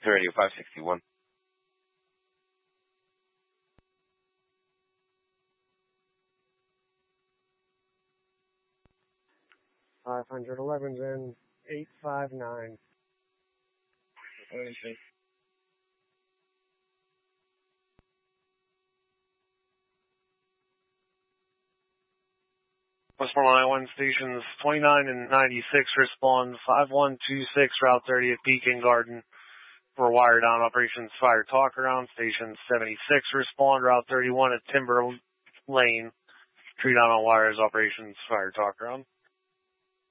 Radio 561. 511's in 859. Westmoreland 91 stations 29 and 96 respond 5126 Route 30 at Beacon Garden for wire down operations fire talk around. Station 76 respond Route 31 at Timber Lane. Tree down on wires operations fire talk around.